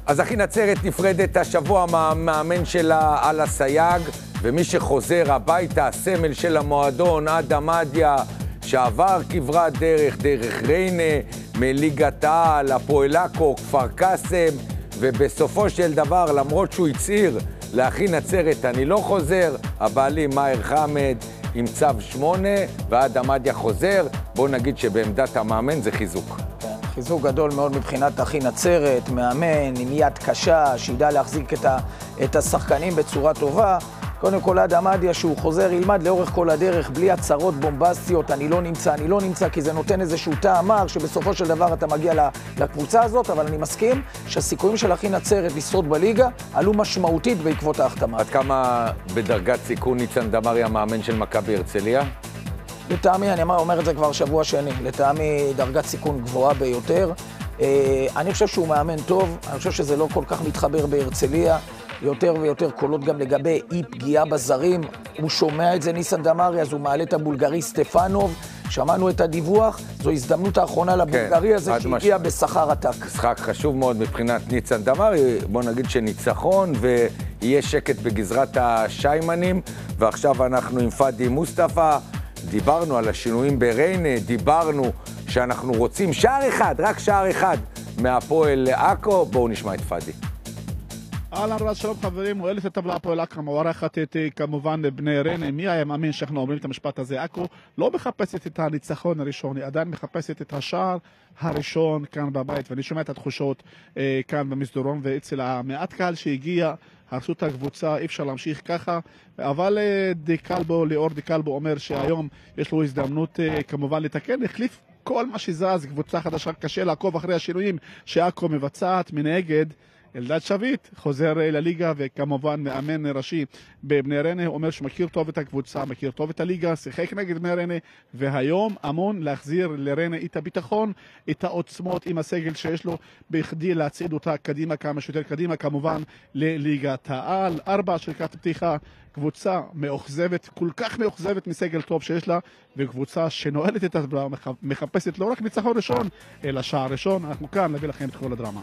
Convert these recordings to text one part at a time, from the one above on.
אז אחי נצרת נפרדת השבוע מהמאמן שלה על הסייג, ומי שחוזר הביתה, הסמל של המועדון, אדם מדיה, שעבר כברת דרך ריינה, מליגת העל, הפועל עכו, כפר קאסם, ובסופו של דבר, למרות שהוא הצהיר לאחי נצרת, אני לא חוזר, הבעלים מאהר חמד עם צו 8, ואדם מדיה חוזר. בואו נגיד שבעמדת המאמן זה חיזוק. חיזוק גדול מאוד מבחינת אחי נצרת, מאמן עם יד קשה, שידע להחזיק את השחקנים בצורה טובה. קודם כל אדם מדיה שהוא חוזר, ילמד לאורך כל הדרך, בלי הצהרות בומבסטיות, אני לא נמצא, כי זה נותן איזשהו טעם מר, שבסופו של דבר אתה מגיע לקבוצה הזאת, אבל אני מסכים שהסיכויים של אחי נצרת לשרוד בליגה עלו משמעותית בעקבות ההחתמה. עד כמה בדרגת סיכון ניצן דמרי המאמן של מכבי הרצליה? לטעמי, אני אומר את זה כבר שבוע שני, לטעמי דרגת סיכון גבוהה ביותר. אני חושב שהוא מאמן טוב, אני חושב שזה לא כל כך מתחבר בהרצליה, יותר ויותר קולות גם לגבי אי פגיעה בזרים. הוא שומע את זה ניסן דמרי, אז הוא מעלה את הבולגרי סטפנוב, שמענו את הדיווח, זו הזדמנות האחרונה לבולגרי הזה שהגיע בשכר עתק. משחק חשוב מאוד מבחינת ניצן דמרי, בוא נגיד שניצחון ויהיה שקט בגזרת השיימנים, ועכשיו אנחנו עם פאדי מוסטפא, דיברנו על השינויים בריינה, דיברנו שאנחנו רוצים שער אחד, רק שער אחד מהפועל עכו. בואו נשמע את פאדי. אהלן רז, שלום חברים, הוא אלף הטבלה הפועל עכו מארחת את כמובן בני ריינה. מי היה מאמין שאנחנו אומרים את המשפט הזה? עכו לא מחפשת את הניצחון הראשון, היא עדיין מחפשת את השער הראשון כאן בבית, ואני שומע את התחושות כאן במסדרון ואצל המעט קהל שהגיע, הרסו את הקבוצה, אי אפשר להמשיך ככה, אבל ליאור דיקלבו אומר שהיום יש לו הזדמנות כמובן לתקן, החליף כל מה שזז, קבוצה חדשה, קשה לעקוב אחרי השינויים שעכו מבצעת. מנגד אלדד שביט חוזר לליגה, וכמובן מאמן ראשי בבני ריינה, אומר שמכיר טוב את הקבוצה, מכיר טוב את הליגה, שיחק נגד בני ריינה, והיום אמון להחזיר לריינה את הביטחון, את העוצמות עם הסגל שיש לו, בכדי להצעיד אותה קדימה, כמה שיותר קדימה, כמובן לליגת העל. 4 שריקת פתיחה, קבוצה מאוכזבת, כל כך מאוכזבת מסגל טוב שיש לה, וקבוצה שנועלת את הדרמה, מחפשת לא רק ניצחון ראשון, אלא שער ראשון. אנחנו כאן נביא לכם את כל הדרמה.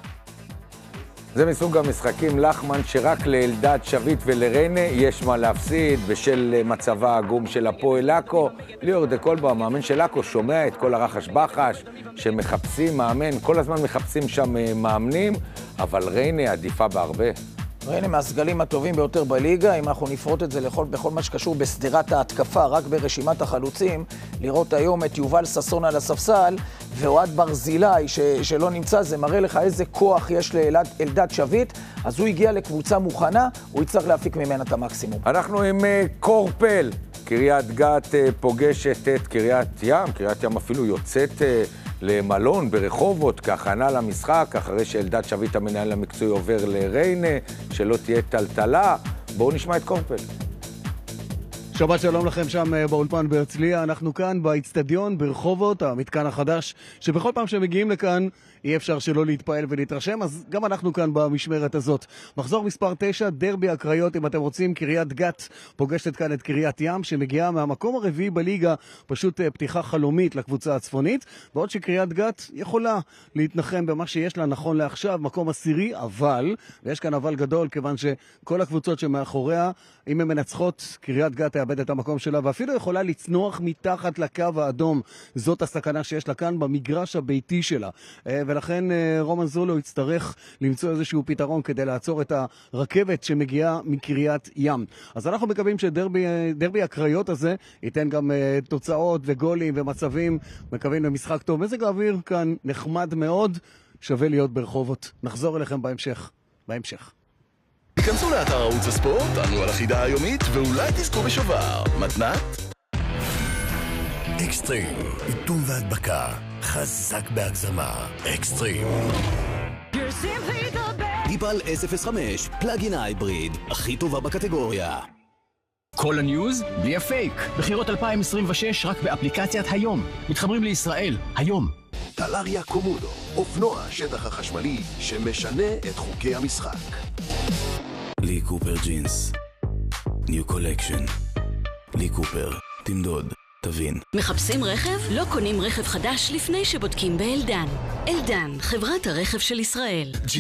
זה מסוג המשחקים, לחמן, שרק לאלדד שביט ולריינה יש מה להפסיד בשל מצבה העגום של הפועל עכו. ליאור דיקלבו, המאמן של עכו, שומע את כל הרחש בחש שמחפשים מאמן, כל הזמן מחפשים שם מאמנים, אבל ריינה עדיפה בהרבה. ריינה מהסגלים הטובים ביותר בליגה. אם אנחנו נפרוט את זה בכל מה שקשור בסדרת ההתקפה, רק ברשימת החלוצים, לראות היום את יובל ססון על הספסל ואוהד ברזילי שלא נמצא, זה מראה לך איזה כוח יש לאלדד שביט. אז הוא הגיע לקבוצה מוכנה, הוא יצטרך להפיק ממנה את המקסימום. אנחנו עם קורפל, קריית גת פוגשת את קריית ים, קריית ים אפילו יוצאת למלון ברחובות כהכנה למשחק, אחרי שאלדד שביט המנהל המקצועי עובר לריינה, שלא תהיה טלטלה. בואו נשמע את קורפל. שבת שלום לכם שם באולפן בהרצליה. אנחנו כאן באצטדיון ברחובות, המתקן החדש, שבכל פעם שמגיעים לכאן אי אפשר שלא להתפעל ולהתרשם, אז גם אנחנו כאן במשמרת הזאת. מחזור מספר 9, דרבי הקריות, אם אתם רוצים. קריית גת פוגשת כאן את קריית ים, שמגיעה מהמקום הרביעי בליגה, פשוט פתיחה חלומית לקבוצה הצפונית, בעוד שקריית גת יכולה להתנחם במה שיש לה נכון לעכשיו, מקום עשירי, אבל, ויש כאן אבל גדול, כיוון שכל הקבוצות שמאחוריה, אם הן מנצחות, קריית גת תאבד את המקום שלה, ואפילו יכולה לצנוח מתחת לקו האדום. זאת הסכנה שיש לה כאן במגרש הביתי שלה. ולכן רומן זולו יצטרך למצוא איזשהו פתרון כדי לעצור את הרכבת שמגיעה מקריית ים. אז אנחנו מקווים שדרבי הקריות הזה ייתן גם תוצאות וגולים ומצבים. מקווים למשחק טוב. מזג האוויר כאן נחמד מאוד, שווה להיות ברחובות. נחזור אליכם בהמשך. היכנסו לאתר ערוץ הספורט, ענו על החידה היומית, ואולי תזכו בשובר. מתנת? אקסטרים, איתום והדבקה, חזק בהגזמה. אקסטרים. דיפל S05, פלאגין הייבריד, הכי טובה בקטגוריה. כל הניוז בלי הפייק. בחירות 2026 רק באפליקציית היום. מתחברים לישראל, היום. טלריה קומודו, אופנוע השטח החשמלי שמשנה את חוקי המשחק. לי קופר ג'ינס, ניו קולקשן. לי קופר, תמדוד, תבין. מחפשים רכב? לא קונים רכב חדש לפני שבודקים באלדן. אלדן, חברת הרכב של ישראל.